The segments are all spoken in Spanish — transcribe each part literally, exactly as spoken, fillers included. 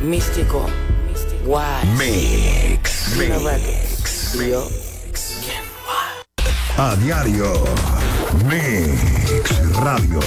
Místico. Wise. Mix. Mix. Yo. A diario. Mix Radio.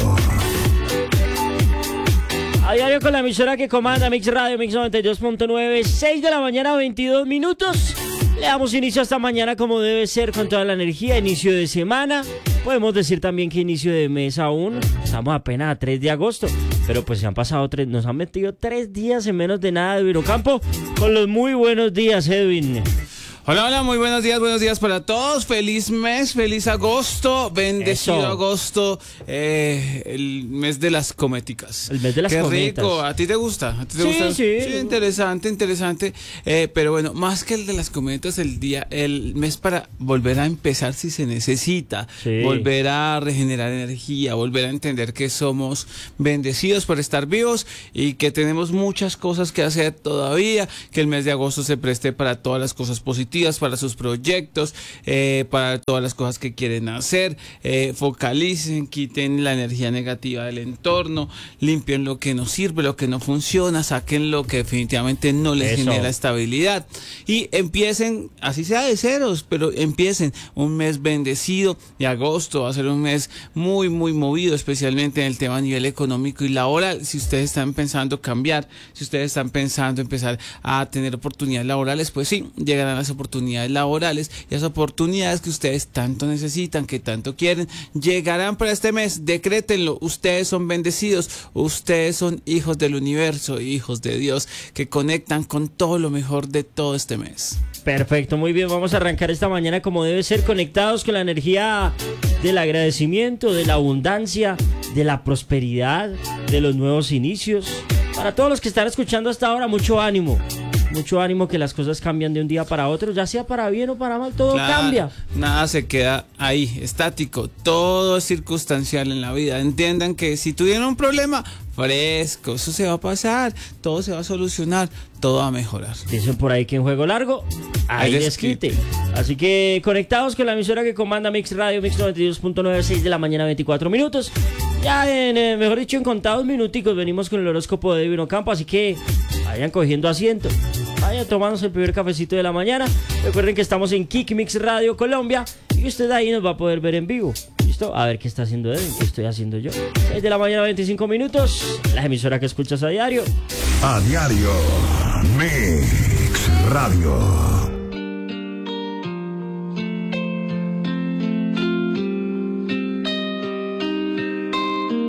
A diario con la emisora que comanda Mix Radio, Mix noventa y dos punto nueve, seis de la mañana, veintidós minutos. Le damos inicio a esta mañana como debe ser, con toda la energía, inicio de semana. Podemos decir también que inicio de mes aún. Estamos apenas a tres de agosto, pero pues se han pasado tres, nos han metido tres días en menos de nada de Virocampo. Con los muy buenos días, Edwin. Hola, hola, muy buenos días, buenos días para todos. Feliz mes, feliz agosto, bendecido Eso. agosto, eh, el mes de las cométicas. El mes de las Qué cometas. rico, ¿a ti te gusta? ¿A ti te Sí, gusta? sí. interesante, interesante. Eh, pero bueno, más que el de las cometas, el día, el mes para volver a empezar si se necesita, Sí. volver a regenerar energía, volver a entender que somos bendecidos por estar vivos y que tenemos muchas cosas que hacer todavía, que el mes de agosto se preste para todas las cosas positivas, para sus proyectos, eh, para todas las cosas que quieren hacer. Eh, focalicen, quiten la energía negativa del entorno, limpien lo que no sirve, lo que no funciona, saquen lo que definitivamente no les Eso. genera estabilidad y empiecen, así sea de ceros, pero empiecen un mes bendecido. Y agosto va a ser un mes muy muy movido, especialmente en el tema a nivel económico y laboral. Si ustedes están pensando cambiar, si ustedes están pensando empezar a tener oportunidades laborales, pues sí, llegarán las oportunidades laborales, y esas oportunidades que ustedes tanto necesitan, que tanto quieren, llegarán para este mes. Decrétenlo, ustedes son bendecidos, ustedes son hijos del universo, hijos de Dios, que conectan con todo lo mejor de todo este mes. Perfecto, muy bien, vamos a arrancar esta mañana como debe ser, conectados con la energía del agradecimiento, de la abundancia, de la prosperidad, de los nuevos inicios. Para todos los que están escuchando hasta ahora, mucho ánimo. Mucho ánimo, que las cosas cambian de un día para otro, ya sea para bien o para mal, todo Claro, cambia. nada se queda ahí, estático, todo es circunstancial en la vida. Entiendan que si tuvieron un problema, fresco, eso se va a pasar, todo se va a solucionar, todo va a mejorar. Dicen por ahí que en juego largo hay Hay desquite. Así que conectados con la emisora que comanda Mix Radio, Mix noventa y dos punto nueve, seis de la mañana, veinticuatro minutos. Ya en, eh, mejor dicho, en contados minuticos venimos con el horóscopo de Virocampo, así que vayan cogiendo asiento, vayan tomándose el primer cafecito de la mañana. Recuerden que estamos en Kick Mix Radio Colombia y usted ahí nos va a poder ver en vivo. ¿Listo? A ver qué está haciendo él, qué estoy haciendo yo. seis de la mañana, veinticinco minutos, la emisora que escuchas a diario. A diario. Mix Radio.